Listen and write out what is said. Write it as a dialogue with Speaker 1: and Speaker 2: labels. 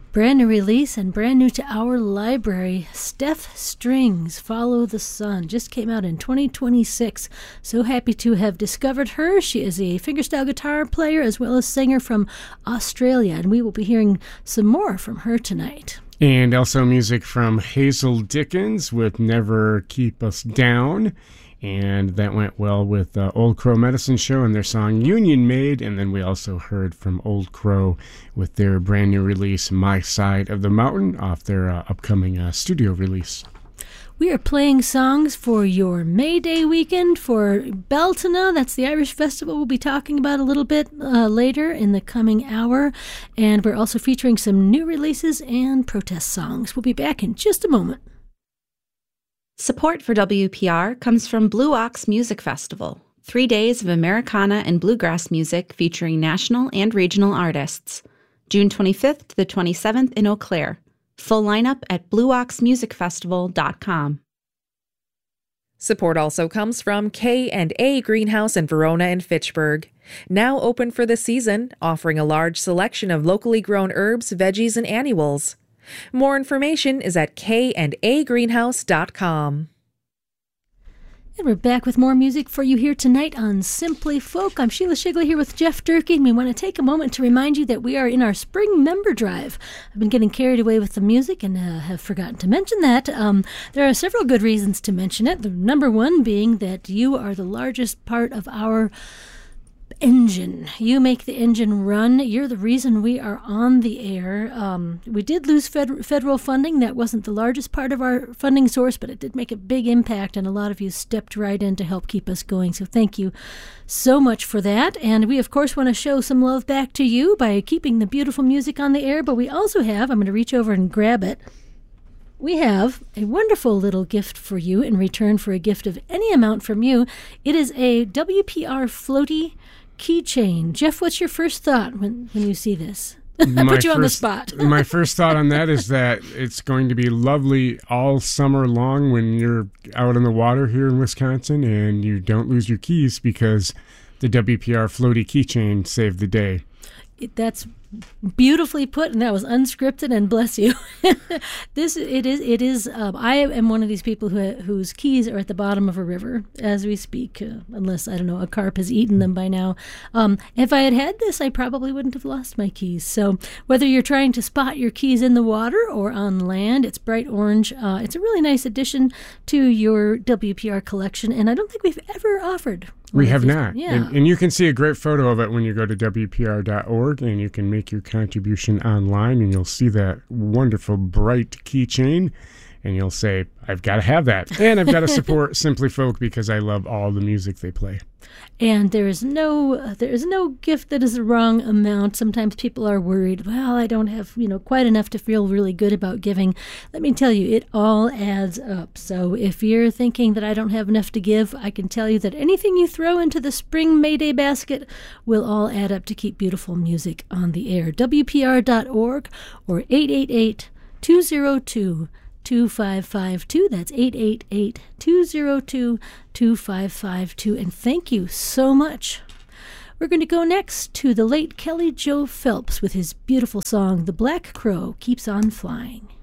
Speaker 1: Brand new release and brand new to our library, Steph Strings, Follow the Sun, just came out in 2026. So happy to have discovered her. She is a fingerstyle guitar player as well as singer from Australia, and we will be hearing some more from her tonight.
Speaker 2: And also music from Hazel Dickens with Never Keep Us Down. And that went well with Old Crow Medicine Show and their song Union Maid. And then we also heard from Old Crow with their brand new release, My Side of the Mountain, off their upcoming studio release.
Speaker 1: We are playing songs for your May Day weekend for Beltana. That's the Irish festival we'll be talking about a little bit later in the coming hour. And we're also featuring some new releases and protest songs. We'll be back in just a moment.
Speaker 3: Support for WPR comes from Blue Ox Music Festival, 3 days of Americana and bluegrass music featuring national and regional artists. June 25th to the 27th in Eau Claire. Full lineup at blueoxmusicfestival.com.
Speaker 4: Support also comes from K&A Greenhouse in Verona and Fitchburg. Now open for the season, offering a large selection of locally grown herbs, veggies, and annuals. More information is at kandagreenhouse.com.
Speaker 1: And we're back with more music for you here tonight on Simply Folk. I'm Sheila Shigley here with Jeff Durkee, and we want to take a moment to remind you that we are in our spring member drive. I've been getting carried away with the music and have forgotten to mention that. There are several good reasons to mention it. The number one being that you are the largest part of our engine. You make the engine run. You're the reason we are on the air. We did lose federal funding. That wasn't the largest part of our funding source, but it did make a big impact, and a lot of you stepped right in to help keep us going. So thank you so much for that. And we, of course, want to show some love back to you by keeping the beautiful music on the air, but we also have, I'm going to reach over and grab it, we have a wonderful little gift for you in return for a gift of any amount from you. It is a WPR floaty keychain. Jeff, what's your first thought when you see this? Put you on the spot.
Speaker 2: My first thought on that is that it's going to be lovely all summer long when you're out on the water here in Wisconsin and you don't lose your keys because the WPR floaty keychain saved the day.
Speaker 1: That's beautifully put, and that was unscripted, and bless you. I am one of these people whose keys are at the bottom of a river as we speak, unless, I don't know, a carp has eaten them by now. If I had this, I probably wouldn't have lost my keys. So whether you're trying to spot your keys in the water or on land, it's bright orange. It's a really nice addition to your WPR collection, and I don't think we've ever offered.
Speaker 2: We have not.
Speaker 1: Yeah.
Speaker 2: And you can see a great photo of it when you go to WPR.org, and you can make your contribution online, and you'll see that wonderful bright keychain, and you'll say, I've got to have that. And I've got to support Simply Folk because I love all the music they play.
Speaker 1: And there is no gift that is the wrong amount. Sometimes people are worried, well, I don't have, quite enough to feel really good about giving. Let me tell you, it all adds up. So if you're thinking that I don't have enough to give, I can tell you that anything you throw into the spring May Day basket will all add up to keep beautiful music on the air. WPR.org or 888-202-2552. That's 888-202-2552. And thank you so much. We're going to go next to the late Kelly Joe Phelps with his beautiful song, The Black Crow Keeps on Flying.